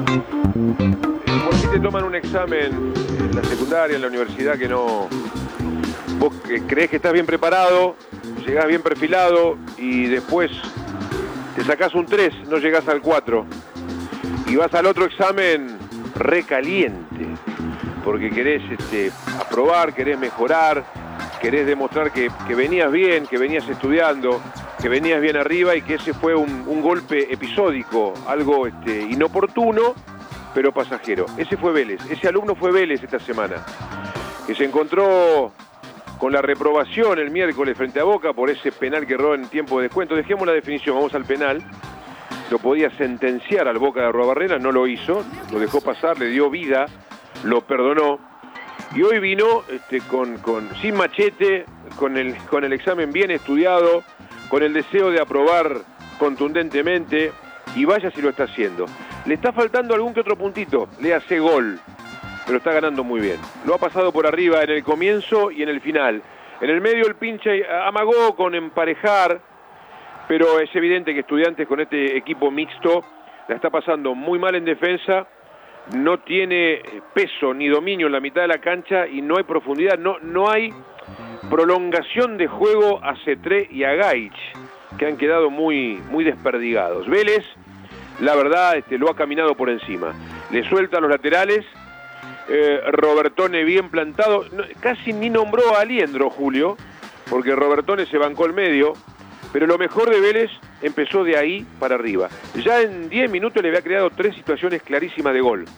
Por si te toman un examen en la secundaria, en la universidad, que no... Vos creés que estás bien preparado, llegás bien perfilado y después te sacás un 3, no llegás al 4. Y vas al otro examen recaliente, porque querés aprobar, querés mejorar, querés demostrar que venías bien, que venías estudiando, que venías bien arriba y que ese fue un golpe episódico, algo inoportuno, pero pasajero. Ese fue Vélez, ese alumno fue Vélez esta semana, que se encontró con la reprobación el miércoles frente a Boca por ese penal que erró en tiempo de descuento. Dejemos la definición, vamos al penal. Lo podía sentenciar al Boca de Arruabarrena, no lo hizo, lo dejó pasar, le dio vida, lo perdonó. Y hoy vino sin machete, con el examen bien estudiado, con el deseo de aprobar contundentemente, y vaya si lo está haciendo. Le está faltando algún que otro puntito, le hace gol, pero está ganando muy bien. Lo ha pasado por arriba en el comienzo y en el final. En el medio el pinche amagó con emparejar, pero es evidente que Estudiantes con este equipo mixto la está pasando muy mal en defensa, no tiene peso ni dominio en la mitad de la cancha y no hay profundidad, no hay prolongación de juego a Cetré y a Gaich, que han quedado muy desperdigados. Vélez, la verdad, lo ha caminado por encima. Le suelta a los laterales, Robertone bien plantado, casi ni nombró a Aliendro, Julio, porque Robertone se bancó el medio, pero lo mejor de Vélez empezó de ahí para arriba. Ya en 10 minutos le había creado 3 situaciones clarísimas de gol.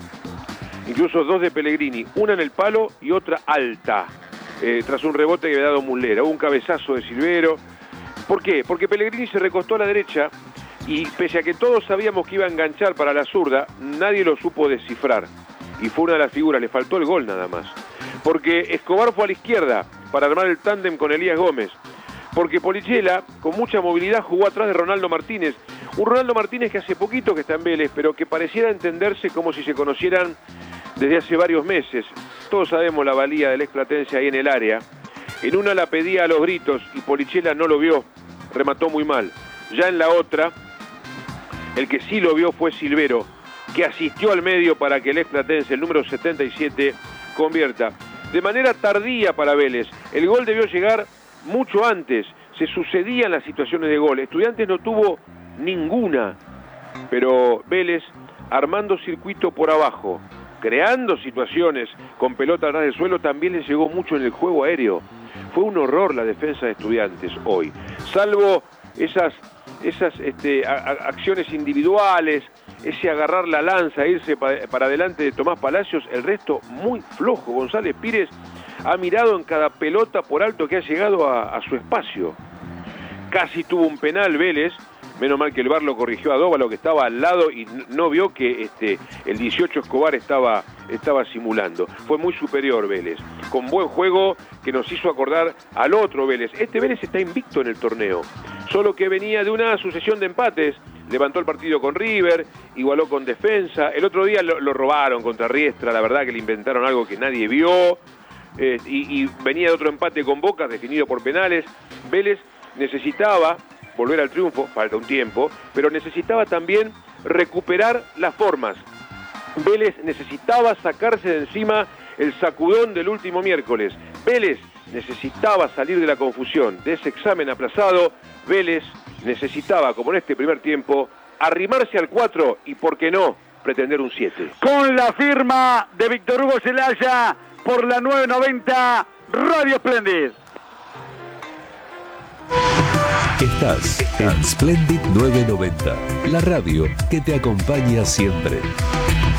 Incluso 2 de Pellegrini, una en el palo y otra alta, tras un rebote que había dado Muslera. Hubo un cabezazo de Silvero. ¿Por qué? Porque Pellegrini se recostó a la derecha y pese a que todos sabíamos que iba a enganchar para la zurda, nadie lo supo descifrar. Y fue una de las figuras, le faltó el gol nada más. Porque Escobar fue a la izquierda para armar el tándem con Elías Gómez. Porque Polichela, con mucha movilidad, jugó atrás de Ronaldo Martínez. Un Ronaldo Martínez que hace poquito que está en Vélez, pero que pareciera entenderse como si se conocieran desde hace varios meses. Todos sabemos la valía del explatense ahí en el área. En una la pedía a los gritos y Polichela no lo vio, remató muy mal. Ya en la otra, el que sí lo vio fue Silvero, que asistió al medio para que el explatense, el número 77, convierta. De manera tardía para Vélez, el gol debió llegar mucho antes, se sucedían las situaciones de gol. Estudiantes no tuvo ninguna, pero Vélez armando circuito por abajo, creando situaciones con pelota atrás del suelo, también les llegó mucho en el juego aéreo. Fue un horror la defensa de Estudiantes hoy, salvo esas acciones individuales, ese agarrar la lanza, irse para adelante de Tomás Palacios, el resto muy flojo. González Pires ha mirado en cada pelota por alto que ha llegado a su espacio. Casi tuvo un penal Vélez, menos mal que el VAR lo corrigió a Dóvalo, que estaba al lado y no vio que el 18 Escobar estaba simulando. Fue muy superior Vélez, con buen juego que nos hizo acordar al otro Vélez. Este Vélez está invicto en el torneo, solo que venía de una sucesión de empates. Levantó el partido con River, igualó con Defensa. El otro día lo robaron contra Riestra, la verdad que le inventaron algo que nadie vio. Y venía de otro empate con Boca, definido por penales. Vélez necesitaba volver al triunfo, falta un tiempo, pero necesitaba también recuperar las formas. Vélez necesitaba sacarse de encima el sacudón del último miércoles. Vélez necesitaba salir de la confusión, de ese examen aplazado. Vélez necesitaba, como en este primer tiempo, arrimarse al 4 y, ¿por qué no?, pretender un 7. Con la firma de Víctor Hugo Celaya por la 990 Radio Splendid. Estás en Splendid 990, la radio que te acompaña siempre.